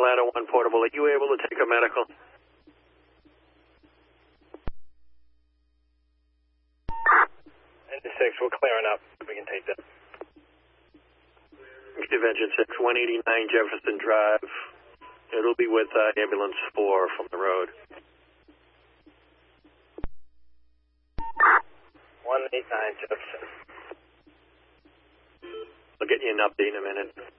Ladder 1 portable. Are you able to take a medical? 96, we're clearing up. We can take that. Engine 6, 189 Jefferson Drive. It'll be with ambulance 4 from the road. 189 Jefferson. I'll get you an update in a minute.